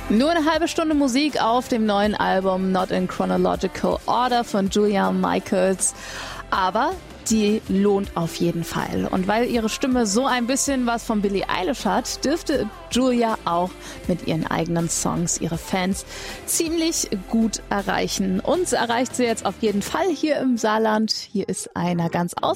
Nur eine halbe Stunde Musik auf dem neuen Album Not in Chronological Order von Julia Michaels. Aber die lohnt auf jeden Fall. Und weil ihre Stimme so ein bisschen was von Billie Eilish hat, dürfte Julia auch mit ihren eigenen Songs ihre Fans ziemlich gut erreichen. Uns erreicht sie jetzt auf jeden Fall hier im Saarland. Hier ist einer ganz aus